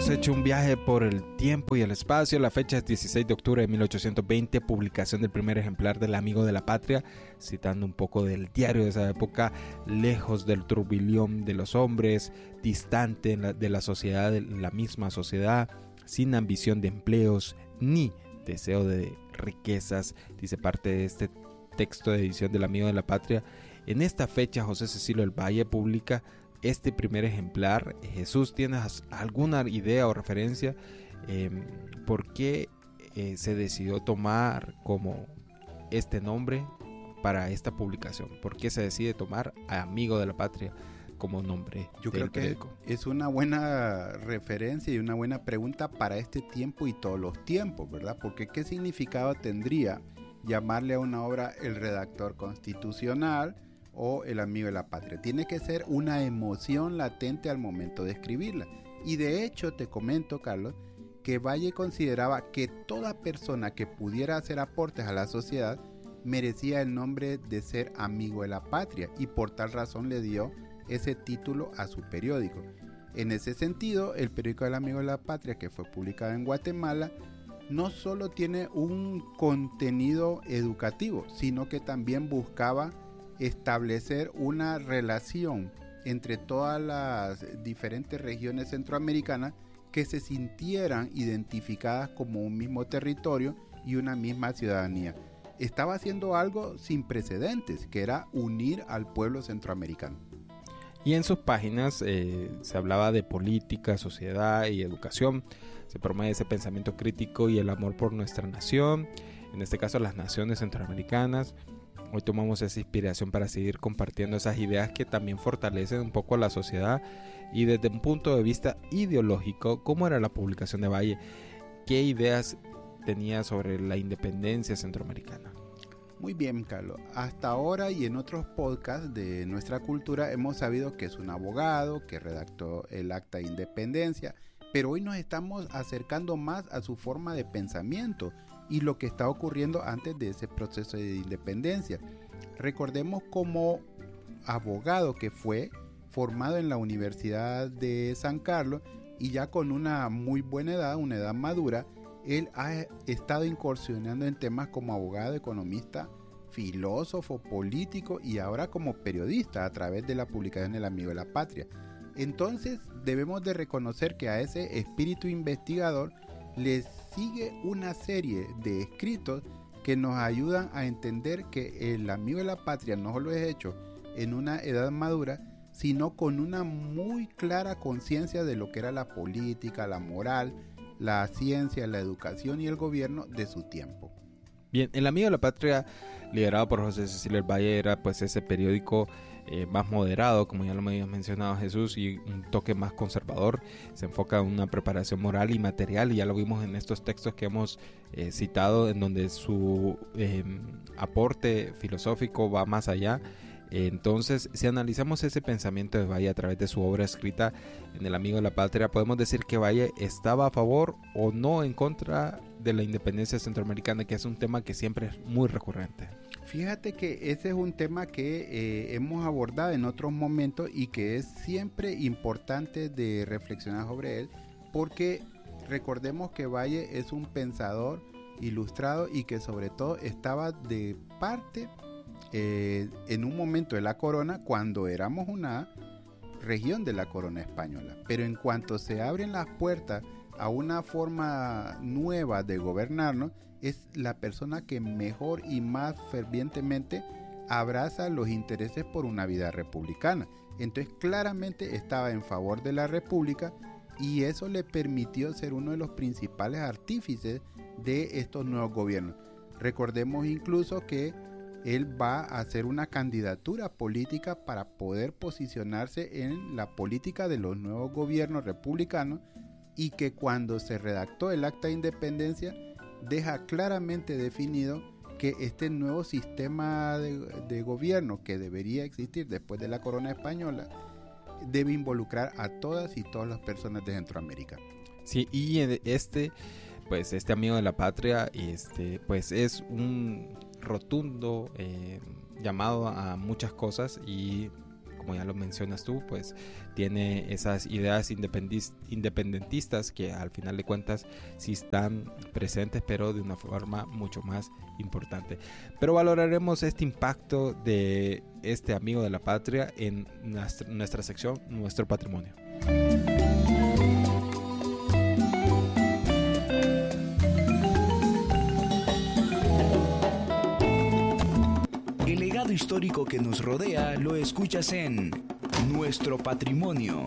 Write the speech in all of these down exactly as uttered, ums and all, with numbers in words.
hemos hecho un viaje por el tiempo y el espacio. La fecha es dieciséis de octubre de mil ochocientos veinte, publicación del primer ejemplar del Amigo de la Patria, citando un poco del diario de esa época: lejos del turbilión de los hombres, distante de la sociedad, de la misma sociedad, sin ambición de empleos ni deseo de riquezas, dice parte de este texto de edición del Amigo de la Patria. En esta fecha, José Cecilio del Valle publica este primer ejemplar. Jesús, ¿tienes alguna idea o referencia eh, por qué eh, se decidió tomar como este nombre para esta publicación? ¿Por qué se decide tomar a Amigo de la Patria como nombre? Yo creo que es una buena referencia y una buena pregunta para este tiempo y todos los tiempos, ¿verdad? Porque ¿qué significado tendría llamarle a una obra el redactor constitucional o el Amigo de la Patria? Tiene que ser una emoción latente al momento de escribirla. Y de hecho te comento, Carlos, que Valle consideraba que toda persona que pudiera hacer aportes a la sociedad merecía el nombre de ser amigo de la patria, y por tal razón le dio ese título a su periódico. En ese sentido, el periódico del Amigo de la Patria, que fue publicado en Guatemala, no solo tiene un contenido educativo, sino que también buscaba establecer una relación entre todas las diferentes regiones centroamericanas que se sintieran identificadas como un mismo territorio y una misma ciudadanía. Estaba haciendo algo sin precedentes, que era unir al pueblo centroamericano. Y en sus páginas eh, se hablaba de política, sociedad y educación. Se promueve ese pensamiento crítico y el amor por nuestra nación, en este caso las naciones centroamericanas. Hoy tomamos esa inspiración para seguir compartiendo esas ideas que también fortalecen un poco a la sociedad. Y desde un punto de vista ideológico, ¿cómo era la publicación de Valle? ¿Qué ideas tenía sobre la independencia centroamericana? Muy bien, Carlos. Hasta ahora y en otros podcasts de nuestra cultura hemos sabido que es un abogado, que redactó el Acta de Independencia, pero hoy nos estamos acercando más a su forma de pensamiento y lo que está ocurriendo antes de ese proceso de independencia. Recordemos como abogado que fue formado en la Universidad de San Carlos y ya con una muy buena edad, una edad madura, él ha estado incursionando en temas como abogado, economista, filósofo, político y ahora como periodista a través de la publicación El Amigo de la Patria. Entonces debemos de reconocer que a ese espíritu investigador le sigue una serie de escritos que nos ayudan a entender que El Amigo de la Patria no solo es hecho en una edad madura, sino con una muy clara conciencia de lo que era la política, la moral, la ciencia, la educación y el gobierno de su tiempo. Bien, El Amigo de la Patria, liderado por José Cecilio del Valle, era pues ese periódico eh, más moderado, como ya lo habías mencionado, Jesús, y un toque más conservador. Se enfoca en una preparación moral y material, y ya lo vimos en estos textos que hemos eh, citado, en donde su eh, aporte filosófico va más allá. Entonces, si analizamos ese pensamiento de Valle a través de su obra escrita en El Amigo de la Patria, podemos decir que Valle estaba a favor o no en contra de la independencia centroamericana, que es un tema que siempre es muy recurrente. Fíjate que ese es un tema que eh, hemos abordado en otros momentos y que es siempre importante de reflexionar sobre él, porque recordemos que Valle es un pensador ilustrado y que sobre todo estaba de parte Eh, en un momento de la corona, cuando éramos una región de la corona española, pero en cuanto se abren las puertas a una forma nueva de gobernarnos, es la persona que mejor y más fervientemente abraza los intereses por una vida republicana. Entonces claramente estaba en favor de la república y eso le permitió ser uno de los principales artífices de estos nuevos gobiernos. Recordemos incluso que él va a hacer una candidatura política para poder posicionarse en la política de los nuevos gobiernos republicanos, y que cuando se redactó el Acta de Independencia deja claramente definido que este nuevo sistema de, de gobierno que debería existir después de la corona española debe involucrar a todas y todas las personas de Centroamérica. Sí, y este, pues este Amigo de la Patria, este, pues es un rotundo eh, llamado a muchas cosas, y como ya lo mencionas tú, pues tiene esas ideas independentistas que al final de cuentas sí están presentes, pero de una forma mucho más importante. Pero valoraremos este impacto de este amigo de la patria en nuestra, nuestra sección, nuestro patrimonio. El legado histórico que nos rodea lo escuchas en Nuestro Patrimonio.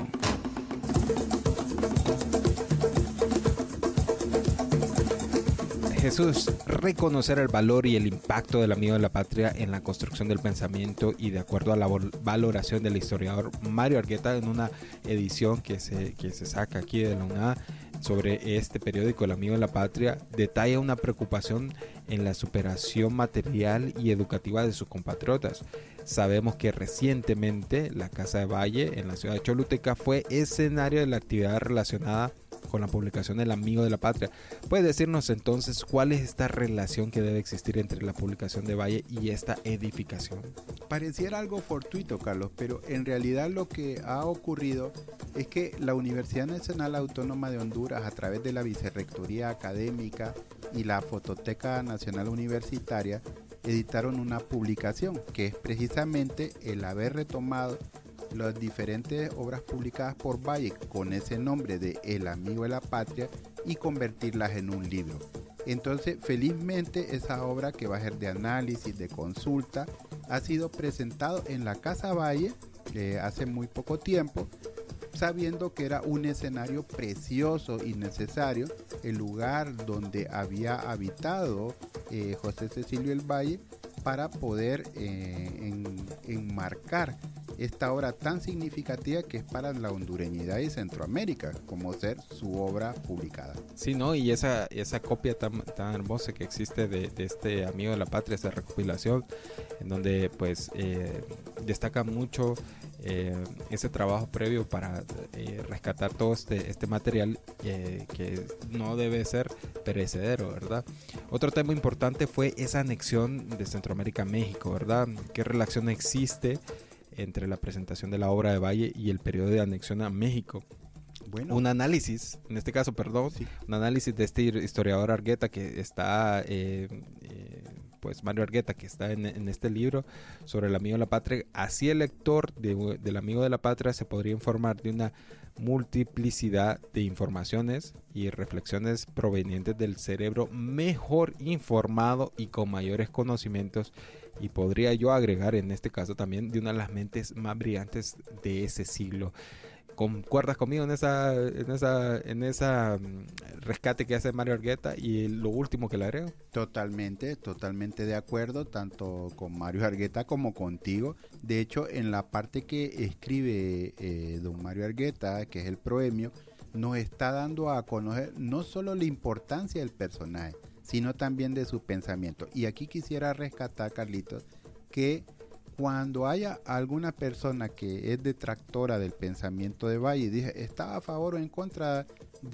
Jesús, reconocer el valor y el impacto del amigo de la patria en la construcción del pensamiento, y de acuerdo a la valoración del historiador Mario Argueta en una edición que se, que se saca aquí de la UNA sobre este periódico, El Amigo de la Patria, detalla una preocupación en la superación material y educativa de sus compatriotas. Sabemos que recientemente la Casa de Valle en la ciudad de Choluteca fue escenario de la actividad relacionada con la publicación del Amigo de la Patria. ¿Puedes decirnos entonces cuál es esta relación que debe existir entre la publicación de Valle y esta edificación? Pareciera algo fortuito, Carlos, pero en realidad lo que ha ocurrido es que la Universidad Nacional Autónoma de Honduras, a través de la Vicerrectoría Académica y la Fototeca Nacional Universitaria, editaron una publicación que es precisamente el haber retomado las diferentes obras publicadas por Valle con ese nombre de El Amigo de la Patria y convertirlas en un libro. Entonces, felizmente, esa obra, que va a ser de análisis, de consulta, ha sido presentado en la Casa Valle eh, hace muy poco tiempo, sabiendo que era un escenario precioso y necesario, el lugar donde había habitado eh, José Cecilio el Valle, para poder eh, en, enmarcar esta obra tan significativa que es para la hondureñidad y Centroamérica, como ser su obra publicada. Sí, ¿no? Y esa, esa copia tan, tan hermosa que existe de, de este Amigo de la Patria, esa recopilación, en donde pues eh, destaca mucho eh, ese trabajo previo para eh, rescatar todo este, este material eh, que no debe ser perecedero, ¿verdad? Otro tema importante fue esa anexión de Centroamérica a México, ¿verdad? ¿Qué relación existe entre la presentación de la obra de Valle y el periodo de anexión a México? Bueno, un análisis, en este caso, perdón, sí. un análisis de este historiador Argueta que está, eh, eh, pues Mario Argueta, que está en, en este libro sobre el Amigo de la Patria. Así el lector de, del Amigo de la Patria se podría informar de una multiplicidad de informaciones y reflexiones provenientes del cerebro mejor informado y con mayores conocimientos, y podría yo agregar en este caso también de una de las mentes más brillantes de ese siglo. ¿Concuerdas conmigo en esa en esa en esa rescate que hace Mario Argueta y lo último que le agrego? Totalmente, totalmente de acuerdo, tanto con Mario Argueta como contigo. De hecho, en la parte que escribe eh, don Mario Argueta, que es el proemio, nos está dando a conocer no solo la importancia del personaje, sino también de su pensamiento. Y aquí quisiera rescatar, Carlitos, que cuando haya alguna persona que es detractora del pensamiento de Valle y dice, ¿está a favor o en contra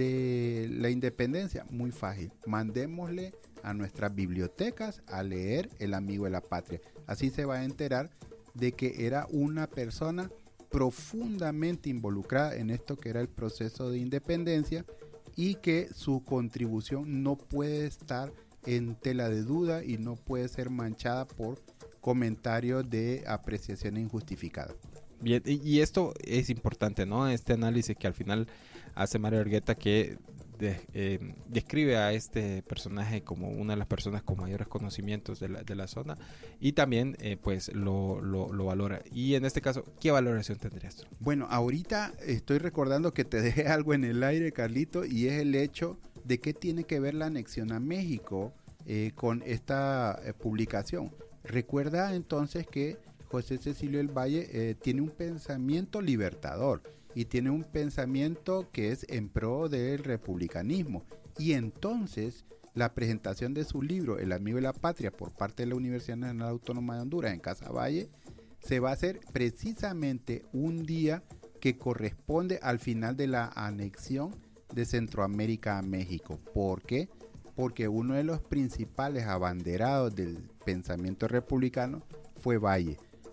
de la independencia? Muy fácil, mandémosle a nuestras bibliotecas a leer El Amigo de la Patria. Así se va a enterar de que era una persona profundamente involucrada en esto que era el proceso de independencia, y que su contribución no puede estar en tela de duda y no puede ser manchada por comentarios de apreciación injustificada. Bien, y, y esto es importante, ¿no? Este análisis que al final hace Mario Argueta, que de, eh, describe a este personaje como una de las personas con mayores conocimientos de la, de la zona, y también eh, pues lo, lo, lo valora. Y en este caso, ¿qué valoración tendrías tú? Bueno, ahorita estoy recordando que te dejé algo en el aire, Carlito, y es el hecho de qué tiene que ver la anexión a México eh, con esta eh, publicación. Recuerda entonces que José Cecilio del Valle eh, tiene un pensamiento libertador y tiene un pensamiento que es en pro del republicanismo, y entonces la presentación de su libro El Amigo de la Patria por parte de la Universidad Nacional Autónoma de Honduras en Casa Valle se va a hacer precisamente un día que corresponde al final de la anexión de Centroamérica a México. ¿Por qué? Porque uno de los principales abanderados del pensamiento republicano fue Valle.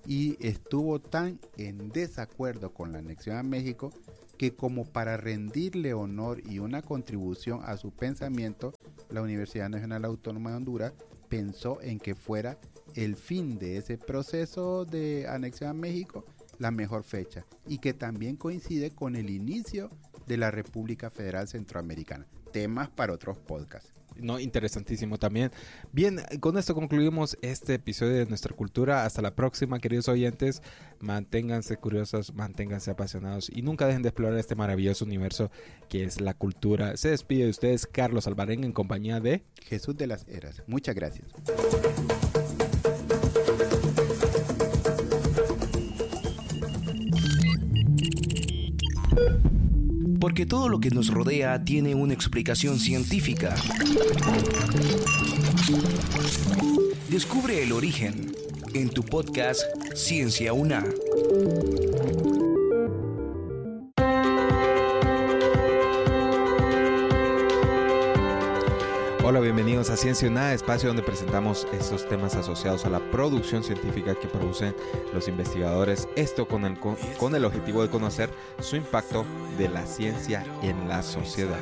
y estuvo tan en desacuerdo con la anexión a México que, como para rendirle honor y una contribución a su pensamiento, la Universidad Nacional Autónoma de Honduras pensó en que fuera el fin de ese proceso de anexión a México la mejor fecha, y que también coincide con el inicio de la República Federal Centroamericana. Temas para otros podcasts. No, interesantísimo también. Bien, con esto concluimos este episodio de Nuestra Cultura. Hasta la próxima, queridos oyentes. Manténganse curiosos, manténganse apasionados y nunca dejen de explorar este maravilloso universo que es la cultura. Se despide de ustedes Carlos Albarén en compañía de Jesús de las Heras. Muchas gracias. Porque todo lo que nos rodea tiene una explicación científica. Descubre el origen en tu podcast Ciencia UNA. Hola, bienvenidos a Ciencia UNA, espacio donde presentamos estos temas asociados a la producción científica que producen los investigadores. Esto con el, con, con el objetivo de conocer su impacto de la ciencia en la sociedad.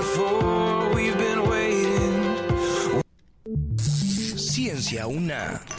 Ciencia UNA.